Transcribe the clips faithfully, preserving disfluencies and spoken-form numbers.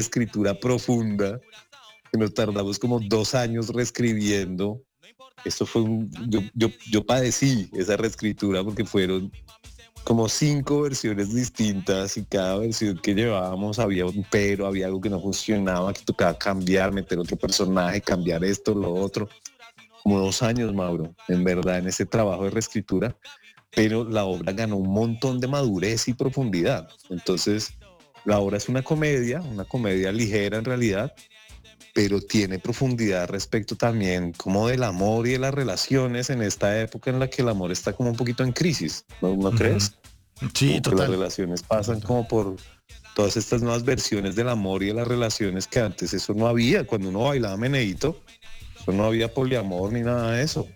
escritura profunda, que nos tardamos como dos años reescribiendo. Esto fue un, yo, yo, yo padecí esa reescritura porque fueron como cinco versiones distintas y cada versión que llevábamos había un pero, había algo que no funcionaba, que tocaba cambiar, meter otro personaje, cambiar esto, lo otro. Como dos años, Mauro, en verdad, en ese trabajo de reescritura, pero la obra ganó un montón de madurez y profundidad. Entonces, la obra es una comedia, una comedia ligera en realidad, pero tiene profundidad respecto también como del amor y de las relaciones en esta época en la que el amor está como un poquito en crisis, ¿no, no crees? Sí, como que total. las relaciones pasan como por todas estas nuevas versiones del amor y de las relaciones que antes eso no había. Cuando uno bailaba meneíto, eso no había poliamor ni nada de eso.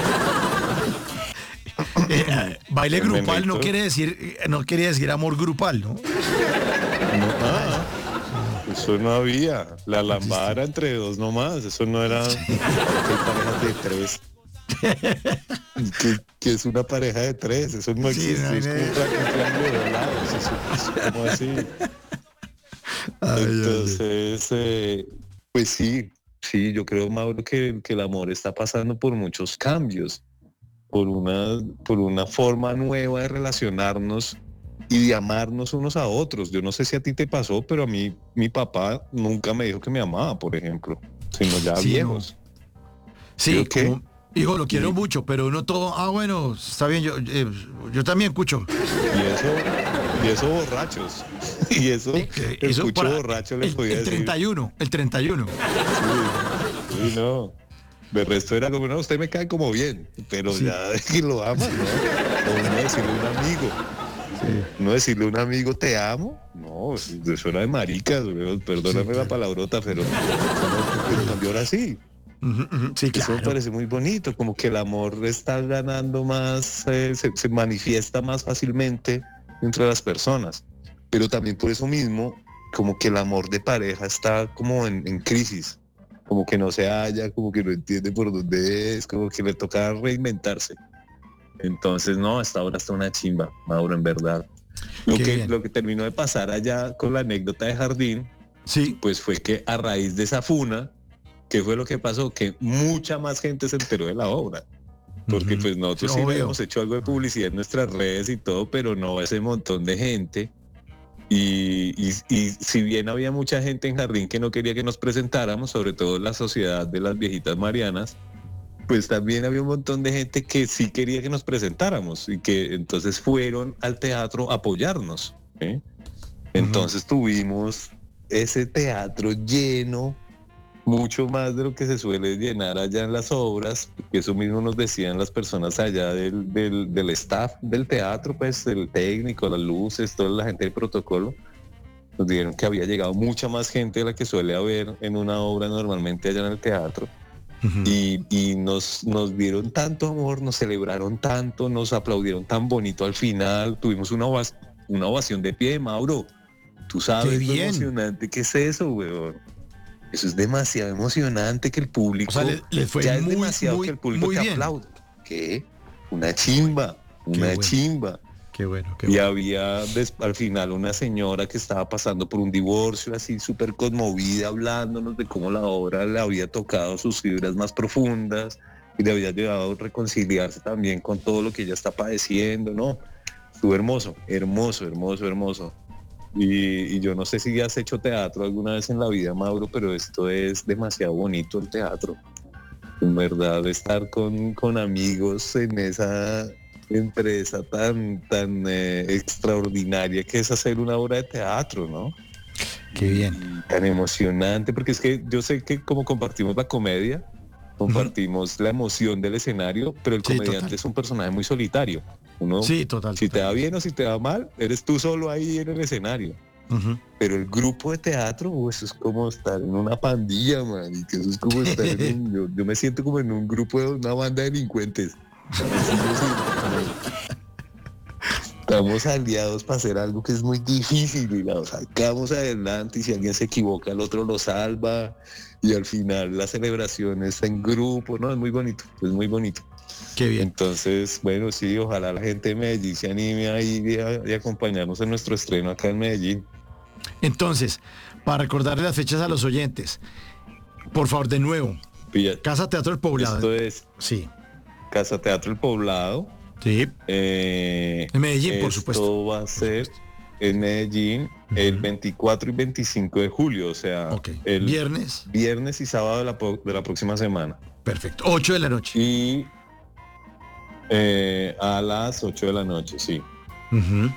Eh, baile El grupal meneíto. no quiere decir, eh, no quiere decir amor grupal, ¿no? No, nada. Eso no había. La lambada era entre dos nomás. Eso no era. Ahora que hay parejas de tres. que, que es una pareja de tres. Eso no Sí, existe. no, Es como un no. tra- un triángulo de dos lados. Eso es como así. Ay, Entonces, eh, pues sí, sí, yo creo, Mauro, que, que el amor está pasando por muchos cambios, por una, por una forma nueva de relacionarnos y de amarnos unos a otros. Yo no sé si a ti te pasó, pero a mí mi papá nunca me dijo que me amaba, por ejemplo, sino ya sí, no. viejos. ¿Sí Sí, o qué? como, hijo, lo quiero Y, mucho, pero uno todo, ah, bueno, está bien, yo, eh, yo también escucho. y eso, y eso borrachos. Y eso, Sí, que el eso cucho para borracho le el, podía el decir. treinta y uno, el treinta y uno. Sí, sí, no. De resto era como, no, usted me cae como bien, pero Sí, ya es que lo ama, ¿no? O uno decirle a un amigo, sí, uno decirle a un amigo, te amo, no, eso era de maricas, weón, perdóname sí, la claro. palabrota, pero, pero en cambio ahora sí. Ujú, ujú, sí, Eso me claro. parece muy bonito, como que el amor está ganando más, eh, se, se manifiesta más fácilmente entre las personas, pero también por eso mismo, como que el amor de pareja está como en, en crisis, como que no se halla, como que no entiende por dónde es, como que le toca reinventarse. Entonces, no, hasta ahora está una chimba, Mauro, en verdad. Lo Qué que, bien. lo que terminó de pasar allá con la anécdota de Jardín, Sí. pues fue que a raíz de esa funa, ¿qué fue lo que pasó? Que mucha más gente se enteró de la obra. Porque Ujú. pues Sí, nosotros sí le obvio. habíamos hecho algo de publicidad en nuestras redes y todo, pero no ese montón de gente. Y, y, y si bien había mucha gente en Jardín que no quería que nos presentáramos, sobre todo la Sociedad de las Viejitas Marianas, pues también había un montón de gente que sí quería que nos presentáramos y que entonces fueron al teatro a apoyarnos. ¿eh? Ujú. Entonces tuvimos ese teatro lleno, mucho más de lo que se suele llenar allá en las obras, porque eso mismo nos decían las personas allá del, del, del staff del teatro, pues el técnico, las luces, toda la gente del protocolo, nos dijeron que había llegado mucha más gente de la que suele haber en una obra normalmente allá en el teatro. Ujú. Y, y nos, nos dieron tanto amor, nos celebraron tanto, nos aplaudieron tan bonito al final, tuvimos una, ovac- una ovación de pie, Mauro. Tú Qué sabes lo bien. emocionante que es eso, weón. Eso es demasiado emocionante que el O sea, público, le- les fue ya es muy, demasiado que muy, el público muy te bien. aplaude. ¿Qué? Una chimba, Qué una bueno, chimba. qué bueno, qué Y bueno. había des- al final una señora que estaba pasando por un divorcio así súper conmovida, hablándonos de cómo la obra le había tocado sus fibras más profundas y le había ayudado a reconciliarse también con todo lo que ella está padeciendo, ¿no? Estuvo hermoso, hermoso, hermoso, hermoso. Y, y yo no sé si has hecho teatro alguna vez en la vida, Mauro, pero esto es demasiado bonito el teatro. En verdad, estar con, con amigos en esa empresa tan, tan eh, extraordinaria que es hacer una obra de teatro, ¿no? Qué bien. Y tan emocionante, porque es que yo sé que como compartimos la comedia, Ujú. compartimos la emoción del escenario, pero el Sí, comediante total. es un personaje muy solitario. Uno, Sí, total, si te total. va bien o si te va mal, eres tú solo ahí en el escenario. Ujú. Pero el grupo de teatro, uh, eso es como estar en una pandilla, man, y que eso es como estar en un, yo, yo me siento como en un grupo de una banda de delincuentes. Así me siento, como estamos aliados para hacer algo que es muy difícil y lo sacamos adelante y si alguien se equivoca el otro lo salva y al final la celebración es en grupo, ¿no? Es muy bonito, es muy bonito. Qué bien. Entonces, bueno, sí, ojalá la gente de Medellín se anime ahí y a, y a acompañarnos en nuestro estreno acá en Medellín. Entonces, para recordarle las fechas a los oyentes. Por favor, de nuevo. Pilla. Casa Teatro El Poblado. Esto es Sí. Casa Teatro El Poblado. Sí. Eh, En Medellín, por esto supuesto. Esto va a ser en Medellín uh-huh. el veinticuatro y veinticinco de julio, o sea, okay. el viernes. Viernes y sábado de la, de la próxima semana. Perfecto. ocho de la noche. Y eh, a las ocho de la noche, sí. Uh-huh.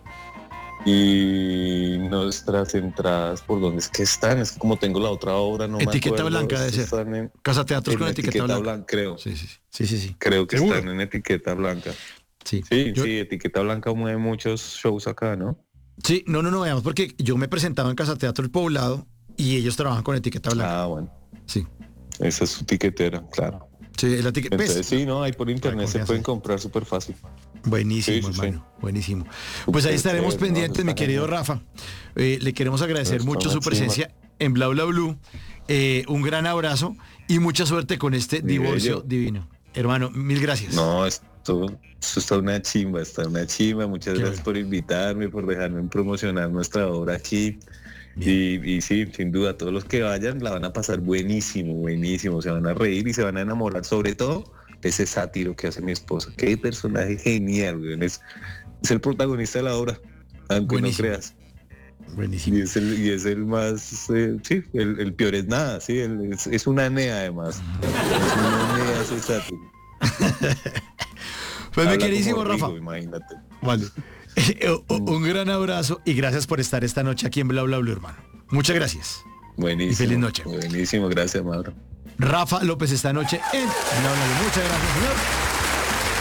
Y nuestras entradas, ¿por dónde es que están? Es que como tengo la otra obra, no etiqueta me acuerdo. Blanca debe ser. En, Casa Teatros con etiqueta, etiqueta blanca. blanca. Creo. Sí, sí, sí, sí, sí. Creo que ¿Seguro? están en etiqueta blanca. Sí, sí, yo... sí, etiqueta blanca mueve muchos shows acá, ¿no? Sí, no, no, no, veamos, porque yo me presentaba en Casa Teatro El Poblado y ellos trabajan con etiqueta blanca. Ah, bueno. Sí. Esa es su tiquetera, claro. Sí, la etiqueta. Entonces, sí, no, ahí por internet se pueden comprar súper fácil. Buenísimo, sí, sí, hermano, sí. Buenísimo. Pues ahí estaremos Super, pendientes, no, mi querido bien. Rafa. Eh, le queremos agradecer Pero mucho su presencia chima. en Bla Bla Blue. Eh, un gran abrazo y mucha suerte con este mi divorcio bello. divino. Hermano, mil gracias. No, esto, esto está una chimba, está una chimba. Muchas Qué gracias bueno. por invitarme, por dejarme promocionar nuestra obra aquí. Y, y sí, sin duda, todos los que vayan la van a pasar buenísimo, buenísimo. Se van a reír y se van a enamorar, sobre todo ese sátiro que hace mi esposa. Qué personaje genial, güey. Es, es el protagonista de la obra, aunque Buenísimo. no creas. Buenísimo. Y es el, y es el más, eh, sí, el, el peor es nada, sí, el, es, es una nea además. Es una nea ese sátiro. Pues mi queridísimo Rafa. Rico, imagínate. Vale. Un gran abrazo y gracias por estar esta noche aquí en Bla Bla Blue, hermano. Muchas gracias. Buenísimo. Y feliz noche. Buenísimo, gracias, Mauro. Rafa López esta noche en Bla Bla Blue. Muchas gracias, señor.